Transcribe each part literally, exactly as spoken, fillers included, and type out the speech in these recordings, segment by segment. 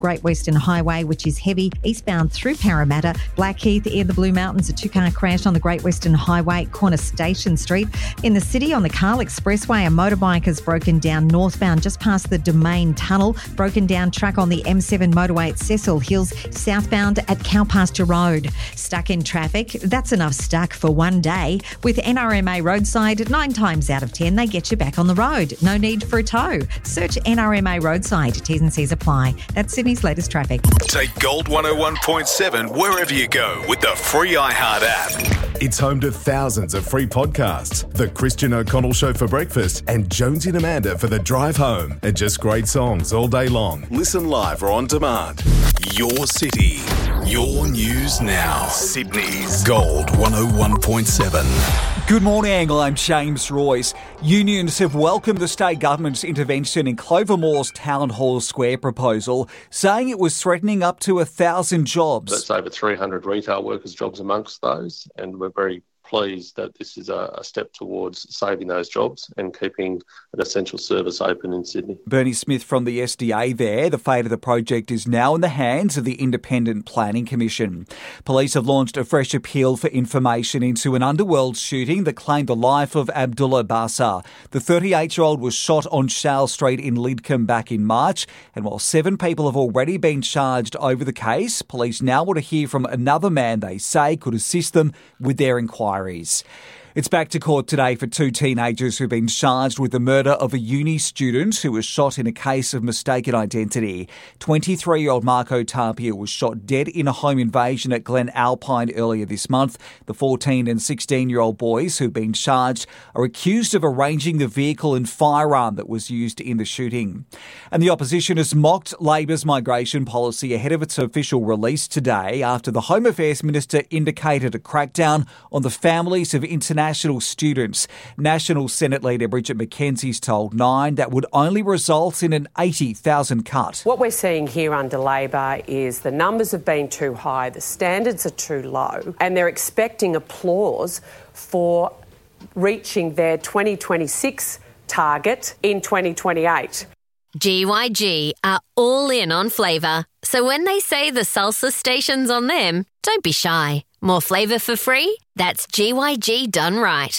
Great Western Highway, which is heavy eastbound through Parramatta. Blackheath in the Blue Mountains, a two-car crash on the Great Western Highway, corner Station Street. In the city on the Carl Expressway, a motorbike has broken down northbound just past the Domain Tunnel. Broken down truck on the M seven motorway at Cecil Hills, southbound at Cowpasture Road. Stuck in traffic? That's enough stuck for one day. With N R M A Roadside, nine times out of ten, they get you back on the road. No need for a tow. Search N R M A Roadside. T's and C's apply. That's Sydney's latest traffic. Take Gold one oh one point seven wherever you go with the free iHeart app. It's home to thousands of free podcasts. The Christian O'Connell Show for breakfast and Jonesy and Amanda for the drive home. And just great songs all day long. Listen live or on demand. Your city, your news now. Sydney's Gold one oh one point seven. Good morning, I'm James Royce. Unions have welcomed the state government's intervention in Clover Moore's Town Hall Square proposal, saying it was threatening up to a thousand jobs. That's over three hundred retail workers' jobs amongst those, and we're very pleased that this is a, a step towards saving those jobs and keeping an essential service open in Sydney. Bernie Smith from the S D A there. The fate of the project is now in the hands of the Independent Planning Commission. Police have launched a fresh appeal for information into an underworld shooting that claimed the life of Abdullah Bassa. The thirty-eight-year-old was shot on Charles Street in Lidcombe back in March, and while seven people have already been charged over the case, police now want to hear from another man they say could assist them with their inquiry. It's back to court today for two teenagers who've been charged with the murder of a uni student who was shot in a case of mistaken identity. twenty-three-year-old Marco Tapia was shot dead in a home invasion at Glen Alpine earlier this month. The fourteen and sixteen-year-old boys who've been charged are accused of arranging the vehicle and firearm that was used in the shooting. And the opposition has mocked Labor's migration policy ahead of its official release today after the Home Affairs Minister indicated a crackdown on the families of international National students. National Senate Leader Bridget McKenzie's told Nine that would only result in an eighty thousand cut. What we're seeing here under Labor is the numbers have been too high, the standards are too low, and they're expecting applause for reaching their twenty twenty-six target in twenty twenty-eight. G Y G are all in on flavour, so when they say the salsa station's on them, don't be shy. More flavour for free? That's G Y G done right.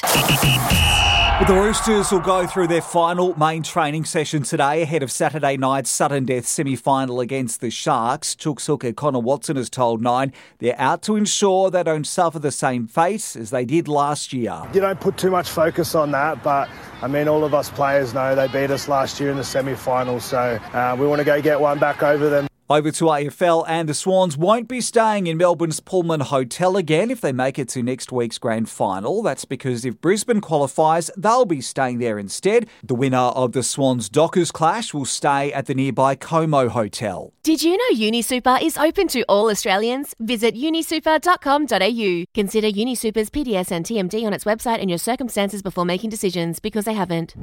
The Roosters will go through their final main training session today ahead of Saturday night's sudden death semi-final against the Sharks. Chook Hooker Connor Watson has told Nine they're out to ensure they don't suffer the same fate as they did last year. You don't put too much focus on that, but I mean, all of us players know they beat us last year in the semi-final, so uh, we want to go get one back over them. Over to A F L, and the Swans won't be staying in Melbourne's Pullman Hotel again if they make it to next week's grand final. That's because if Brisbane qualifies, they'll be staying there instead. The winner of the Swans Dockers clash will stay at the nearby Como Hotel. Did you know UniSuper is open to all Australians? Visit unisuper dot com dot a u. Consider UniSuper's P D S and T M D on its website and your circumstances before making decisions, because they haven't.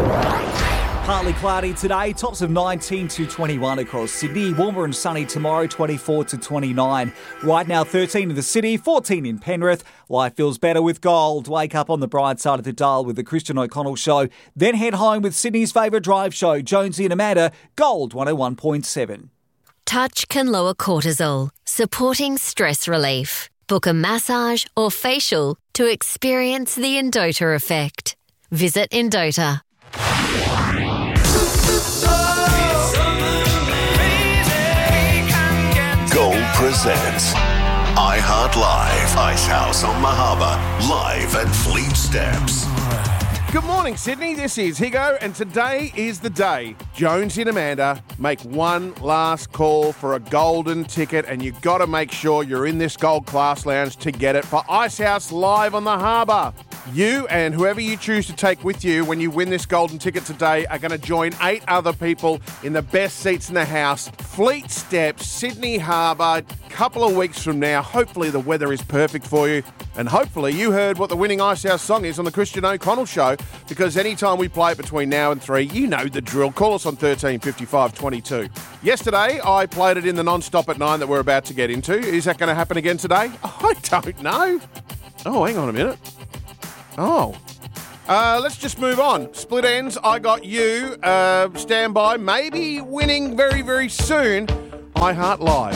Partly cloudy today, tops of nineteen to twenty-one across Sydney. Warmer and sunny tomorrow, twenty-four to twenty-nine. Right now, thirteen in the city, fourteen in Penrith. Life feels better with Gold. Wake up on the bright side of the dial with the Christian O'Connell Show. Then head home with Sydney's favourite drive show, Jonesy and Amanda, Gold one oh one point seven. Touch can lower cortisol, supporting stress relief. Book a massage or facial to experience the Endota effect. Visit Endota. Gold presents iHeart Live, Ice House on Mahaba, live at Fleet Steps. Good morning, Sydney. This is Higo, and today is the day. Jonesy and Amanda make one last call for a golden ticket, and you've got to make sure you're in this gold class lounge to get it for Ice House Live on the Harbour. You and whoever you choose to take with you when you win this golden ticket today are going to join eight other people in the best seats in the house. Fleet Steps, Sydney Harbour, couple of weeks from now. Hopefully the weather is perfect for you. And hopefully you heard what the winning Ice House song is on the Christian O'Connell Show, because anytime we play it between now and three, you know the drill. Call us on thirteen fifty-five twenty-two. Yesterday, I played it in the non-stop at nine that we're about to get into. Is that going to happen again today? I don't know. Oh, hang on a minute. Oh. Uh, let's just move on. Split ends, I got you. Uh, stand by. Maybe winning very, very soon. iHeart Live.